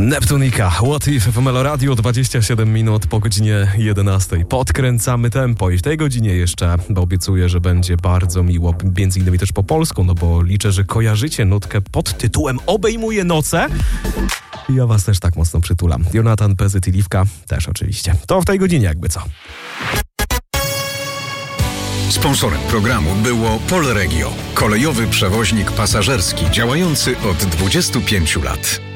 Neptunika, What If w Melo Radio, 27 minut po godzinie 11. Podkręcamy tempo i w tej godzinie jeszcze obiecuję, że będzie bardzo miło, między innymi też po polsku, no bo liczę, że kojarzycie nutkę pod tytułem Obejmuję noce. I ja was też tak mocno przytulam. Jonatan, Pezyt i Liwka też oczywiście. To w tej godzinie jakby co. Sponsorem programu było Polregio, kolejowy przewoźnik pasażerski działający od 25 lat.